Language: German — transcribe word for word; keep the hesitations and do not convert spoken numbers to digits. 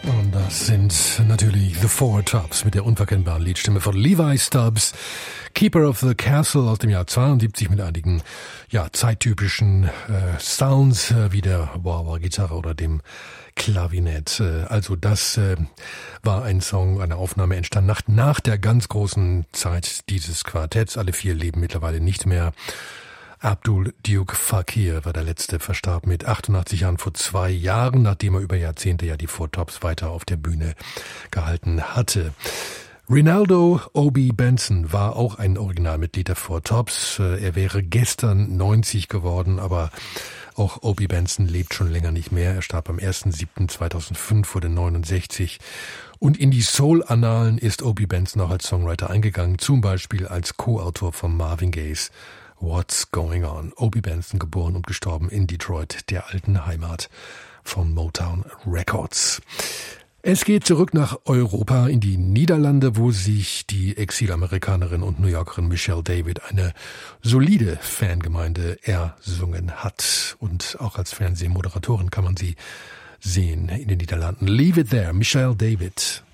Und das sind natürlich The Four Tops mit der unverkennbaren Liedstimme von Levi Stubbs, Keeper of the Castle aus dem Jahr zweiundsiebzig mit einigen ja zeittypischen äh, Sounds äh, wie der Wah-Wah-Gitarre oder dem Klavinett. Äh, also das äh, war ein Song, eine Aufnahme entstanden nach, nach der ganz großen Zeit dieses Quartetts. Alle vier leben mittlerweile nicht mehr. Abdul Duke Fakir war der letzte, verstarb mit achtundachtzig Jahren vor zwei Jahren, nachdem er über Jahrzehnte ja die Four Tops weiter auf der Bühne gehalten hatte. Rinaldo Obi Benson war auch ein Originalmitglied der Four Tops. Er wäre gestern neunzig geworden, aber auch Obi Benson lebt schon länger nicht mehr. Er starb am ersten siebten zweitausendfünf, wurde neunundsechzig. Und in die Soul-Annalen ist Obi Benson auch als Songwriter eingegangen, zum Beispiel als Co-Autor von Marvin Gaye's What's Going On? Obi Benson, geboren und gestorben in Detroit, der alten Heimat von Motown Records. Es geht zurück nach Europa, in die Niederlande, wo sich die Exilamerikanerin und New Yorkerin Michelle David eine solide Fangemeinde ersungen hat. Und auch als Fernsehmoderatorin kann man sie sehen in den Niederlanden. Leave it there, Michelle David.